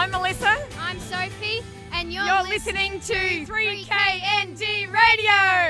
I'm Melissa. I'm Sophie, and you're You're listening to 3KND Radio.